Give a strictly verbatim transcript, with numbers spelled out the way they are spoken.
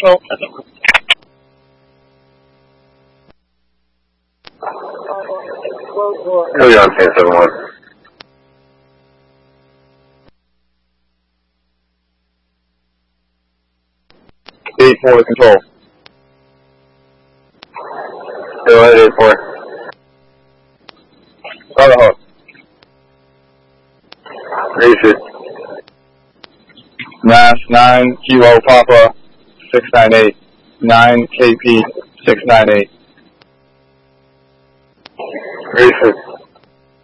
control. Cody on ten seven one. eight four control. Go ahead, eight four. Idaho. Reset. Nash nine Kilo Papa six nine eight. nine K P six nine eight. Reset.